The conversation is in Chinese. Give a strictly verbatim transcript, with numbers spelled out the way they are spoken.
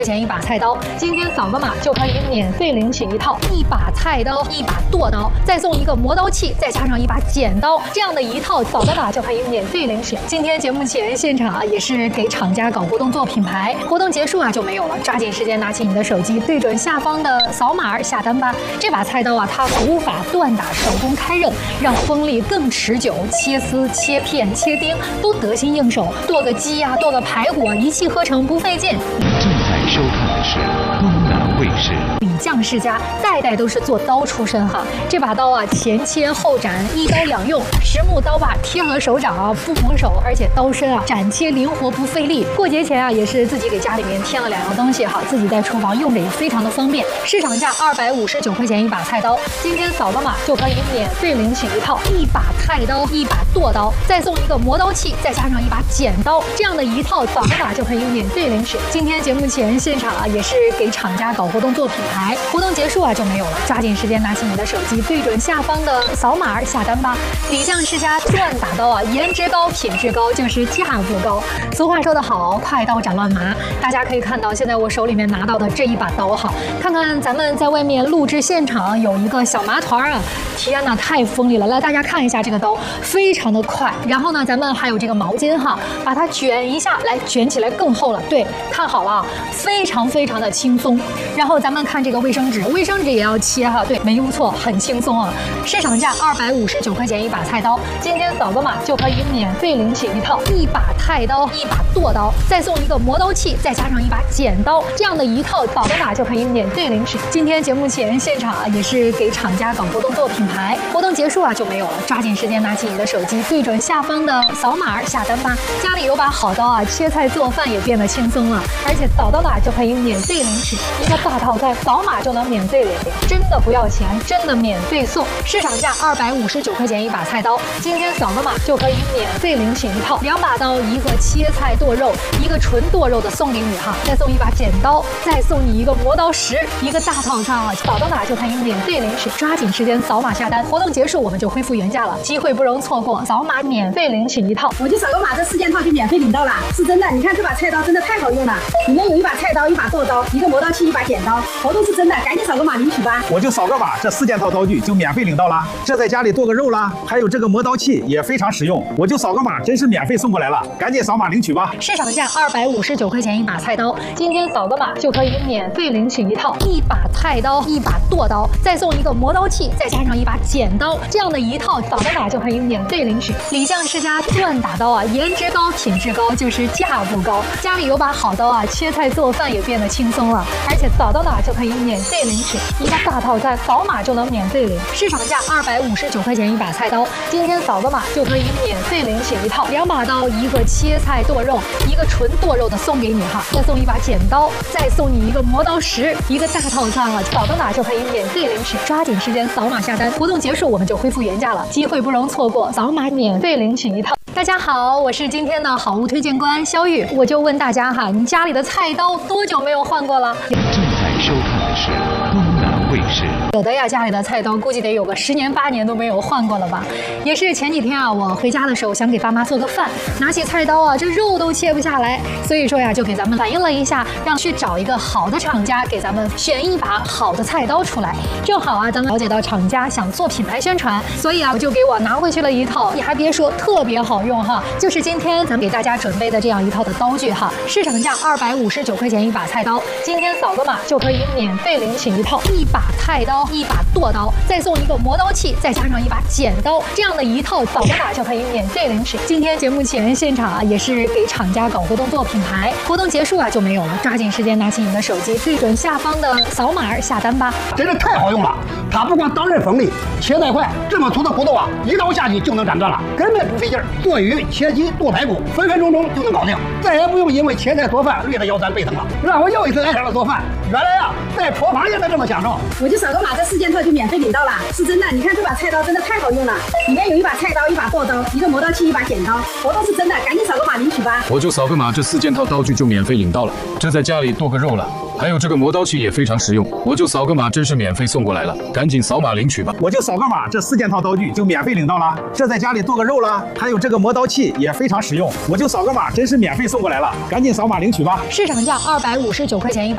块钱一把菜刀，今天扫个码就可以免费领取一套一把菜刀、一把剁刀，再送一个磨刀器，再加上一把剪刀，这样的一套扫个码就可以免费领取。今天节目前现场啊，也是给厂家搞活动做品牌，活动结束啊就没有了，抓紧时间拿起你的手机，对准下方的扫码下单吧。这把菜刀啊，它古法锻打，手工开刃，让锋利更持久，切丝、切片、切丁都得心应手，剁个鸡呀、啊，剁个排骨啊，一气呵成，不费劲。 正在收看的是东南卫视。 李将世家代代都是做刀出身哈，这把刀啊前切后斩，一刀两用，实木刀把贴合手掌啊，不磨手，而且刀身啊斩切灵活不费力。过节前啊也是自己给家里面添了两样东西哈，自己在厨房用着也非常的方便。市场价二百五十九块钱一把菜刀，今天扫个码就可以免费领取一套一把菜刀、一把剁刀，再送一个磨刀器，再加上一把剪刀，这样的一套扫个码就可以免费领取。今天节目前现场啊也是给厂家搞活动做品牌，活动结束啊就没有了，抓紧时间拿起你的手机，对准下方的扫码下单吧。李将世家锻打刀啊，颜值高，品质高，就是价不高。俗话说得好，快刀斩乱麻。大家可以看到，现在我手里面拿到的这一把刀哈，看看咱们在外面录制现场有一个小麻团啊，天哪，太锋利了！来，大家看一下这个刀，非常的快。然后呢，咱们还有这个毛巾哈，把它卷一下，来卷起来更厚了。对，看好了，非常非常的轻松。然后咱们看这个卫生纸，卫生纸也要切哈，对，没用错，很轻松啊。市场价二百五十九块钱一把菜刀，今天扫个码就可以免费领取一套一把菜刀、一把剁刀，再送一个磨刀器，再加上一把剪刀，这样的一套扫个码就可以免费领取。今天节目前现场啊，也是给厂家搞活动做品牌，活动结束啊就没有了，抓紧时间拿起你的手机，对准下方的扫码下单吧。家里有把好刀啊，切菜做饭也变得轻松了，而且扫到哪就可以免费领取一个大套餐，扫码就能免费领，真的不要钱，真的免费送。市场价二百五十九块钱一把菜刀，今天扫个码就可以免费领取一套两把刀，一个切菜剁肉，一个纯剁肉的送给你哈，再送一把剪刀，再送你一个磨刀石，一个大套餐啊，扫到哪就可以免费领取，抓紧时间扫码下单，活动结束我们就恢复原价了，机会不容错过，扫码免费领取一套。 我就扫个码，这四件套就免费领到了，是真的。你看这把菜刀真的太好用了，里面有一把菜刀、一把剁刀、一个磨刀器、一把剪刀，活动是真的，赶紧扫个码领取吧。 我就扫个码，这四件套刀具就免费领到了，这在家里剁个肉啦，还有这个磨刀器也非常实用，我就扫个码，真是免费送过来了，赶紧扫码领取吧。 市场价二百五十九块钱一把菜刀，今天扫个码就可以免费领取一套一把菜刀、一把剁刀，再送一个磨刀器，再加上一把剪刀，这样的一套扫个码就可以免费领取。李将世家锻打刀啊，颜值高，品质高，就是价不高。家里有把好刀啊，切菜做饭也变得轻松了，而且扫到哪就可以免费领取一个大套餐，扫码就能免费领。市场价二百五十九块钱一把菜刀，今天扫个码就可以免费领取一套两把刀，一个切菜剁肉，一个纯剁肉的送给你哈，再送一把剪刀，再送你一个磨刀石，一个大套餐啊，扫到哪就可以免费领取，抓紧时间扫码下单，活动结束我们就恢复原价了，机会不容错过，扫码免费领取一套。大家好，我是今天的好物推荐官肖玉，我就问大家哈，你家里的菜刀多久没有换过了？ 正在收看的是东南卫视。 有的呀，家里的菜刀估计得有个十年八年都没有换过了吧。也是前几天啊，我回家的时候想给爸妈做个饭，拿起菜刀啊，这肉都切不下来，所以说呀，就给咱们反映了一下，让去找一个好的厂家给咱们选一把好的菜刀出来。正好啊，咱们了解到厂家想做品牌宣传，所以啊，我就给我拿回去了一套，你还别说，特别好用哈，就是今天咱们给大家准备的这样一套的刀具哈，市场价二百五十九块钱一把菜刀，今天扫个码就可以免费领取一套一把菜刀、一把剁刀，再送一个磨刀器，再加上一把剪刀，这样的一套扫个码就可以免费领取。今天节目前现场啊，也是给厂家搞活动做品牌，活动结束啊就没有了，抓紧时间拿起你的手机，对准下方的扫码下单吧。 真的太好用了，它不光刀刃锋利，切带快，这么粗的骨头啊，一刀下去就能斩断了，根本不费劲儿。剁鱼、切鸡、剁排骨，分分钟钟就能搞定，再也不用因为切菜做饭累得腰酸背疼了，让我又一次爱上了做饭。原来啊，在厨房也能这么享受。 我就扫个码，这四件套就免费领到了，是真的。你看这把菜刀真的太好用了，里面有一把菜刀、一把剁刀、一个磨刀器、一把剪刀，活动是真的，赶紧扫个码领取吧。 我就扫个码，这四件套刀具就免费领到了，这在家里剁个肉了。还有这个磨刀器也非常实用，我就扫个码，真是免费送过来了，赶紧扫码领取吧。 我就扫个码，这四件套刀具就免费领到了，这在家里剁个肉啦，还有这个磨刀器也非常实用，我就扫个码，真是免费送过来了，赶紧扫码领取吧。 市场价二百五十九块钱一把。